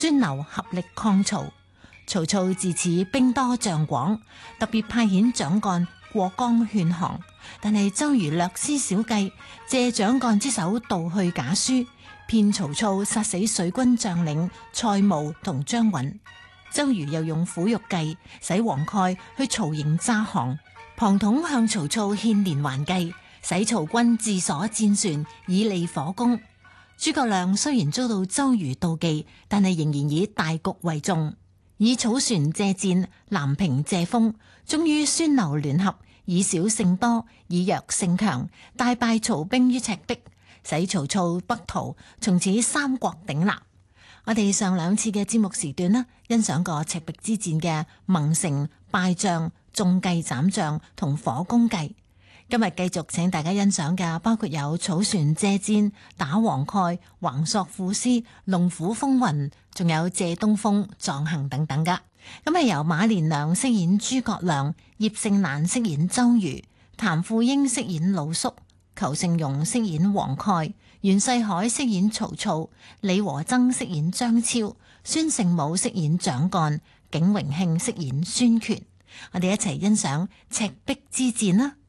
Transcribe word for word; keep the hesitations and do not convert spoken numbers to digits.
孫劉合力抗曹。曹操自此兵多將廣，特別派遣蔣幹過江勸降，但係周瑜略施小計，借蔣幹之手盜去假書，騙曹操殺死水軍將領蔡瑁同張允。周瑜又用苦肉計，使黃蓋去曹營詐降，龐統向曹操獻連環計，使曹軍自鎖戰船，以利火攻。諸葛亮雖然遭到周瑜妒忌，但係仍然以大局為重，以草船借箭，南平借風，終於孫劉聯合，以少勝多，以弱勝強，大敗曹兵於赤壁，使曹操北逃，從此三國鼎立。我哋上兩次嘅節目時段呢，欣賞過赤壁之戰嘅盟城、敗將、中計斬將同火攻計。今日繼續請大家欣賞嘅包括有草船借箭、打黃蓋、橫索賦詩、龍虎風雲，仲有借東風、壯行等等噶。咁係由馬連良飾演諸葛亮，葉盛蘭飾演周瑜，譚富英飾演魯肅，裘盛戎飾演黃蓋，袁世凱飾演曹操，李和曾飾演張超，孫勝武飾演蔣幹，景榮慶飾演孫權。我哋一齊欣賞赤壁之戰啦！